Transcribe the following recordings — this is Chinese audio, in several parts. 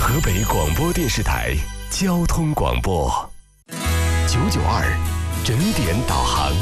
河北广播电视台交通广播992整点导航。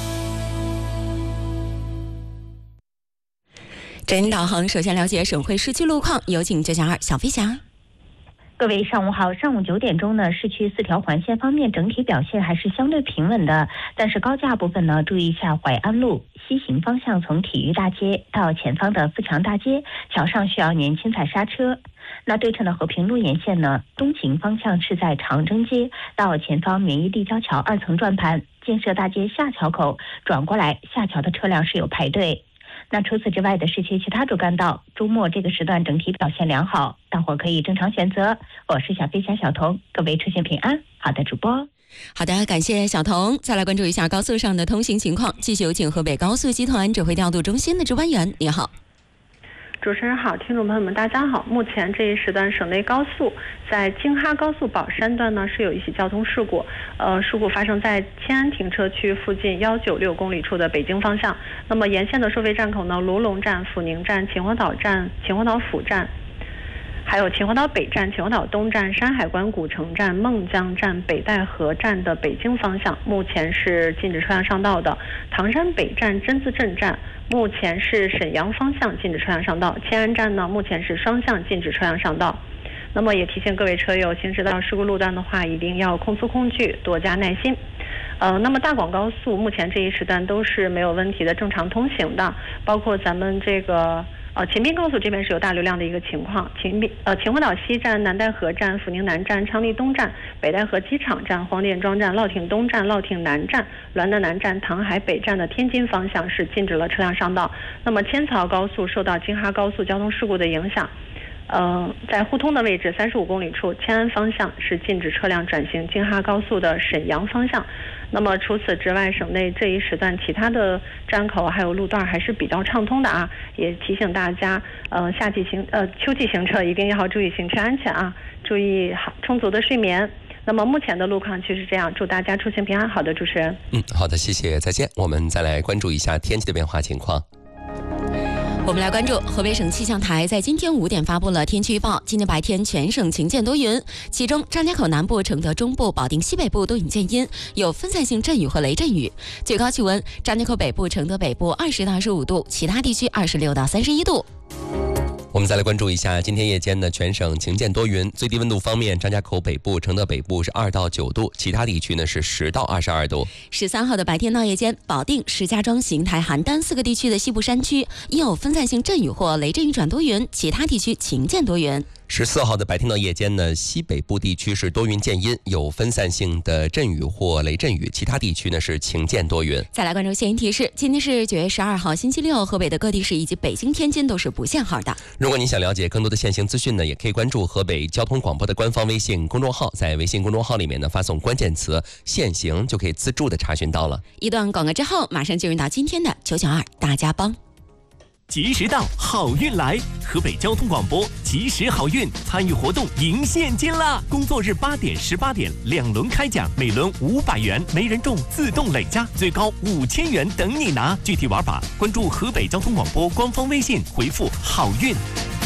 整点导航，首先了解省会市区路况，有请992小飞侠。 各位上午好，上午9点钟呢，市区4条环线方面整体表现还是相对平稳的，但是高架部分呢，注意一下淮安路西行方向从体育大街到前方的富强大街桥上需要年轻踩刹车。那对称的和平路沿线呢，东行方向是在长征街到前方免疫立交桥2层转盘，建设大街下桥口转过来下桥的车辆是有排队。那除此之外的市区其他主干道，周末这个时段整体表现良好，大伙可以正常选择。我是小飞侠小童，各位出行平安。好的，主播。 好的，感谢小童。再来关注一下高速上的通行情况，继续有请河北高速集团指挥调度中心的值班员，你好。 主持人好，听众朋友们大家好。目前这一时段省内高速在京哈高速宝山段呢是有一起交通事故，事故发生在迁安停车区附近196公里处的北京方向。那么沿线的收费站口呢，卢龙站、阜宁站、秦皇岛站、秦皇岛府站，还有秦皇岛北站、秦皇岛东站、山海关古城站、孟江站、北戴河站的北京方向，目前是禁止车辆上道的。唐山北站、真子镇站目前是沈阳方向禁止车辆上道，迁安站呢目前是双向禁止车辆上道。那么也提醒各位车友，行驶到事故路段的话，一定要控速控距，多加耐心。那么大广高速目前这一时段都是没有问题的，正常通行的，包括咱们这个秦滨高速这边是有大流量的一个情况，秦皇岛西站、南戴河站、阜宁南站、昌黎东站、北戴河机场站、黄店庄站、乐亭东站、乐亭南站、滦德南站、唐海北站的天津方向是禁止了车辆上道。那么千曹高速受到京哈高速交通事故的影响，在互通的位置35公里处，迁安方向是禁止车辆转行京哈高速的沈阳方向。那么除此之外，省内这一时段其他的站口还有路段还是比较畅通的啊，也提醒大家，秋季行车一定要注意行车安全啊，注意好充足的睡眠。那么目前的路况就是这样，祝大家出行平安。好的，主持人。 好的，谢谢，再见。我们再来关注一下天气的变化情况。 我们来关注河北省气象台在今天5点发布了天气预报。今天白天全省晴见多云，其中张家口南部、承德中部、保定西北部多云见阴，有分散性阵雨和雷阵雨。最高气温，张家口北部、承德北部20到25度，其他地区26到31度。 我们再来关注一下今天夜间的全省晴见多云，最低温度方面，张家口北部、承德北部是2到9度，其他地区呢是10到22度。 13号的白天到夜间，保定、石家庄、邢台、邯郸4个地区的西部山区也有分散性阵雨或雷阵雨转多云，其他地区晴见多云。 14号的白天到夜间呢，西北部地区是多云见阴，有分散性的阵雨或雷阵雨，其他地区呢是晴见多云。 再来关注限行提示，今天是9月12号星期六，河北的各地市以及北京、天津都是不限号的。 如果你想了解更多的限行资讯呢，也可以关注河北交通广播的官方微信公众号，在微信公众号里面呢发送关键词限行，就可以自助的查询到了。 一段广告之后，马上进入到今天的992大家帮。 及时到，好运来！河北交通广播及时好运参与活动赢现金啦！工作日8点、18点2轮开奖，每轮500元，没人中自动累加，最高5000元等你拿。具体玩法关注河北交通广播官方微信，回复好运。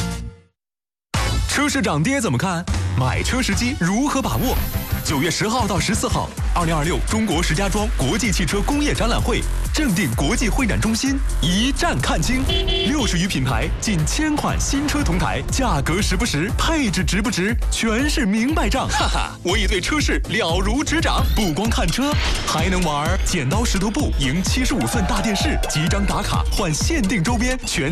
车市涨跌怎么看？买车时机如何把握？9月10号到14号，2026中国石家庄国际汽车工业展览会正定国际会展中心一站看清，60余品牌，近1000款新车同台，价格实不实，配置值不值，全是明白账。哈哈，我已对车市了如指掌，不光看车，还能玩剪刀石头布赢75寸大电视，集章打卡换限定周边，全